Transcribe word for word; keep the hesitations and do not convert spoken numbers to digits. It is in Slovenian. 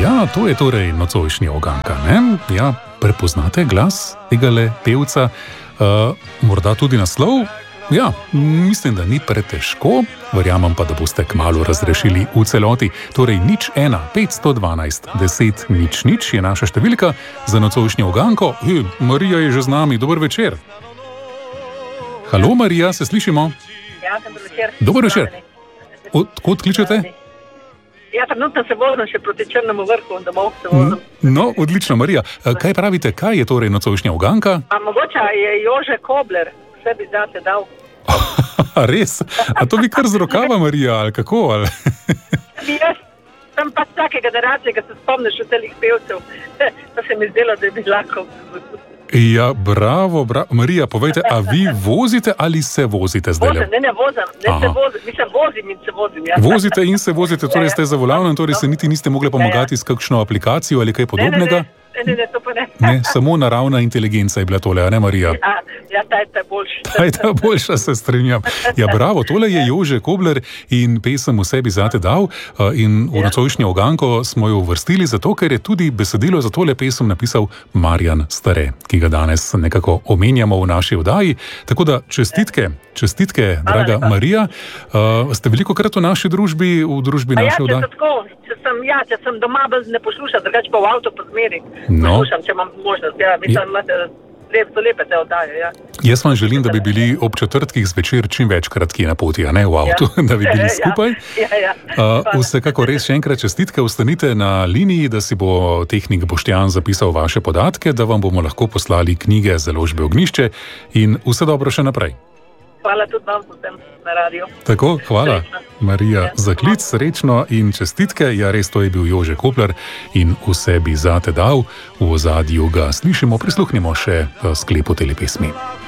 Ja, to je torej nocojšnja Uganka, ne? Ja, prepoznate glas tegale pevca, uh, morda tudi naslov? Ja, mislim, da ni pretežko, verjamem pa, da boste kmalu razrešili v celoti. Torej, nič ena, petsto dvanajst, deset, nič, nič je naša številka za nocojšnjo Uganko. He, Marija je že z nami, dober večer. Halo, Marija, se slišimo? Ja, dober večer. Dober večer. Odkot kličete? Ja, trenutno se vozim še proti Črnemu vrhu, domov se vozim. No, odlično, Marija. Kaj pravite, kaj je torej nocojšnja Uganka? A mogoče je Jože Kobler sebi zate dal. Res? A to bi kar z rokava, Marija, ali kako? Ali? Jaz sem pač take generacije, ki se spomniš od celih pevcev. To se mi zdelo, da je bi lahko. Ja, bravo, bravo. Marija, povejte, a vi vozite ali se vozite zdaj? Vozim, ne, ne vozim, ne se vozim, mislim, vozim in se vozim. Ja. Vozite in se vozite, torej ste za volanom, torej se niti niste mogli pomagati s kakšno aplikacijo ali kaj podobnega? Ne, ne, ne. Ne, ne, to pa ne. Ne, samo naravna inteligenca je bila tole, a ne, Marija? Ja, ja, ta je ta boljša. Ta je ta boljša, se strinjam. Ja, bravo, tole je Jože Kobler in pesem V sebi zate dal in v nocojšnjo Uganko smo jo uvrstili zato, ker je tudi besedilo za tole pesem napisal Marjan Stare, ki ga danes nekako omenjamo v naši oddaji. Tako da čestitke, čestitke, draga Marija. Uh, ste velikokrat v naši družbi, v družbi naše oddaje? Ja, če, tako, če, sem, ja, če sem doma, ne poslušam, drugače pa v avto pa zmeri. No. Poslušam, če imam možnost. Ja, mislim, imate lep, so lepe te oddaje. Ja. Jaz vam želim, da bi bili ob četrtkih zvečer čim večkrat kje na poti, a ne v avtu, ja. Da bi bili skupaj. Ja, ja, ja. Uh, vsekako res še enkrat čestitke, ostanite na liniji, da si bo tehnik Boštjan zapisal vaše podatke, da vam bomo lahko poslali knjige založbe Ognjišče in vse dobro še naprej. Hvala tudi vam, vsem na radio. Tako, hvala. Srečno. Marija, za klic, srečno in čestitke. Ja, res, to je bil Jože Kobler in V sebi zate dal. V ozadju ga slišimo, prisluhnimo še sklepu tele pesmi.